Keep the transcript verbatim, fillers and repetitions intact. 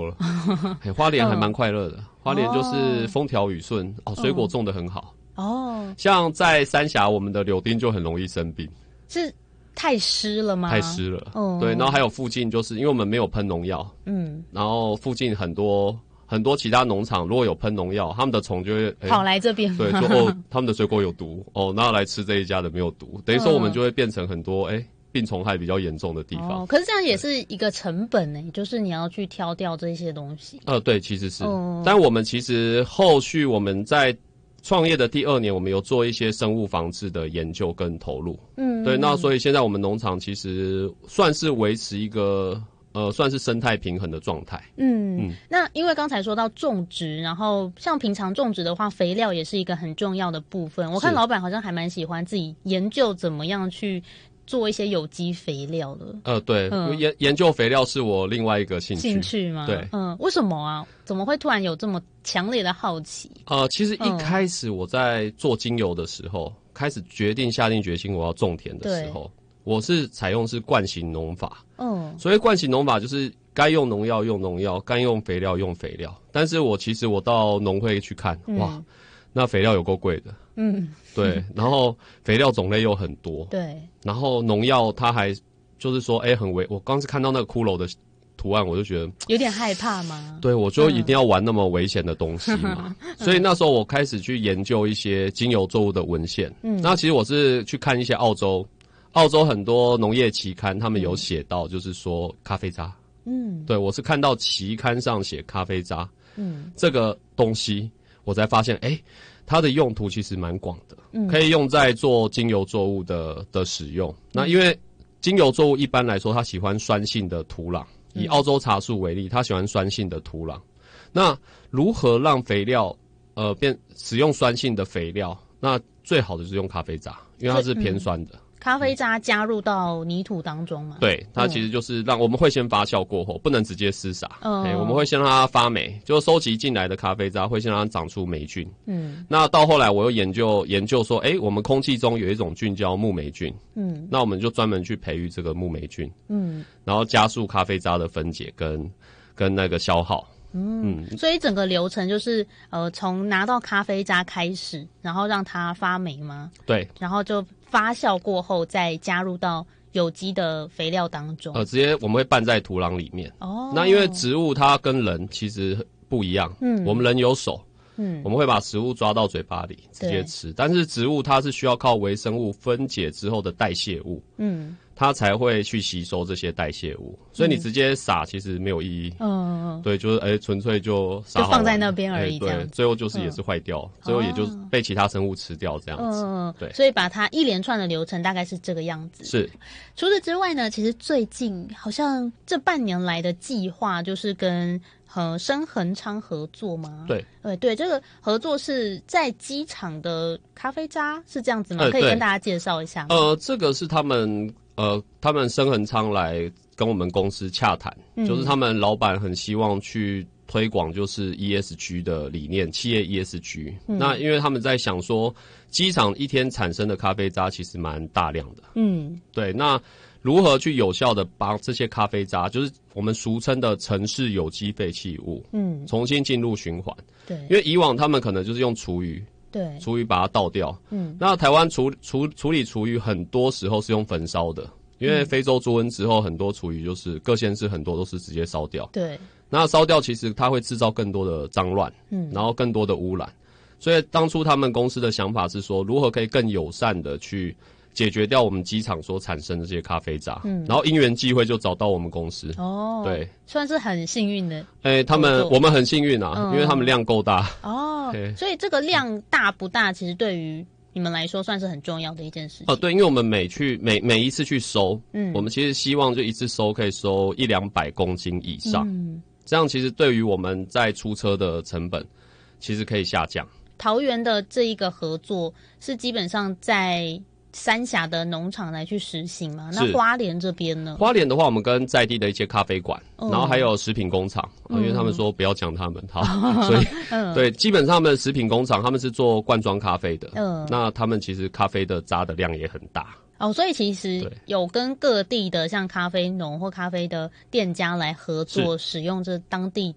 了。欸、花莲还蛮快乐的，嗯、花莲就是风调雨顺哦，水果种得很好哦。像在三峡，我们的柳丁就很容易生病， 是太湿了吗？ 太湿了，哦、对。然后还有附近就是因为我们没有喷农药，嗯，然后附近很多。很多其他农场如果有喷农药，他们的虫就会、欸、 跑来这边， 对，说哦，他们的水果有毒哦，然后来吃这一家的没有毒，等于说我们就会变成很多哎、欸、病虫害比较严重的地方。 哦，可是这样也是一个成本呢，就是你要去挑掉这些东西。 呃，对，其实是，哦、但我们其实后续我们在创业的第二年，我们有做一些生物防治的研究跟投入。嗯，对，那所以现在我们农场其实算是维持一个。呃，算是生态平衡的状态。 嗯嗯，那因为刚才说到种植，然后像平常种植的话，肥料也是一个很重要的部分。我看老板好像还蛮喜欢自己研究怎么样去做一些有机肥料的。 呃，对，嗯、研研究肥料是我另外一个兴趣。 兴趣吗？ 对， 嗯，为什么啊？怎么会突然有这么强烈的好奇？ 呃，其实一开始我在做精油的时候，嗯、开始决定下定决心我要种田的时候。我是采用是惯行农法，嗯，所以惯行农法就是该用农药用农药，该用肥料用肥料。但是我其实我到农会去看，嗯、哇，那肥料有够贵的，嗯，对，然后肥料种类又很多， 对， 然后农药它还就是说，哎、欸，很危。我刚是看到那个骷髅的图案，我就觉得有点害怕吗？ 对，我就一定要玩那么危险的东西嘛。嗯、所以那时候我开始去研究一些精油作物的文献，嗯，那其实我是去看一些澳洲。澳洲很多农业期刊，他们有写到，就是说咖啡渣。嗯，对，我是看到期刊上写咖啡渣，嗯，这个东西，我才发现，哎、欸，它的用途其实蛮广的，嗯，可以用在做精油作物的的使用。那因为精油作物一般来说，它喜欢酸性的土壤，以澳洲茶树为例，它喜欢酸性的土壤。那如何让肥料，呃，变使用酸性的肥料？那最好的就是用咖啡渣，因为它是偏酸的。 咖啡渣加入到泥土当中嘛？ 对，它其实就是让、嗯、我们会先发酵过后，不能直接施洒。嗯、欸，我们会先让它发霉，就收集进来的咖啡渣会先让它长出霉菌。嗯，那到后来我又研究研究说，哎、欸，我们空气中有一种菌叫木霉菌。嗯，那我们就专门去培育这个木霉菌。嗯，然后加速咖啡渣的分解跟跟那个消耗。 嗯，嗯所以整个流程就是呃，从拿到咖啡渣开始，然后让它发霉吗？ 对， 然后就发酵过后再加入到有机的肥料当中。 呃，直接我们会拌在土壤里面。哦，那因为植物它跟人其实不一样，嗯，我们人有手，嗯，我们会把食物抓到嘴巴里直接吃，但是植物它是需要靠微生物分解之后的代谢物，嗯。它才会去吸收这些代谢物，所以你直接撒其实没有意义。嗯，对，就是哎，纯、欸、粹就撒就放在那边而已、欸， 对，最后就是也是坏掉，嗯、最后也就被其他生物吃掉这样子。嗯，对， 所以把它一连串的流程大概是这个样子。 是。 除此之外呢，其实最近好像这半年来的计划就是跟和深恒昌合作吗？ 对， 对对，这个合作是在机场的咖啡渣是这样子吗？呃、可以跟大家介绍一下吗？ 呃，这个是他们。呃，他们深恒昌来跟我们公司洽谈、嗯，就是他们老板很希望去推广就是 E S G 的理念，企业 E S G、嗯。那因为他们在想说，机场一天产生的咖啡渣其实蛮大量的，嗯，对。那如何去有效的把这些咖啡渣，就是我们俗称的城市有机废弃物，嗯，重新进入循环？对，因为以往他们可能就是用厨余。 对， 厨余把它倒掉。嗯，那台湾处处处理厨余很多时候是用焚烧的，因为非洲猪瘟之后，很多厨余就是各县市很多都是直接烧掉。 对， 那烧掉其实它会制造更多的脏乱，嗯，然后更多的污染。所以当初他们公司的想法是说，如何可以更友善的去解决掉我们机场所产生的这些咖啡渣，嗯，然后因缘际会就找到我们公司。哦，对， 算是很幸运的。 哎、欸，他们我们很幸运啊、嗯，因为他们量够大。 哦，所以这个量大不大，其实对于你们来说算是很重要的一件事情。 哦，对，因为我们每去每每一次去收，嗯，我们其实希望就一次收可以收一两百公斤以上，嗯，这样其实对于我们在出车的成本，其实可以下降。 桃园的这一个合作是基本上在三峡的农场来去实行吗？那花莲这边呢？ 花莲的话，我们跟在地的一些咖啡馆，嗯、然后还有食品工厂、嗯啊，因为他们说不要讲他们，好，嗯、所以、嗯、对，基本上他们的食品工厂他们是做罐装咖啡的，嗯，那他们其实咖啡的渣的量也很大。 哦，所以其实有跟各地的像咖啡农或咖啡的店家来合作，使用这当地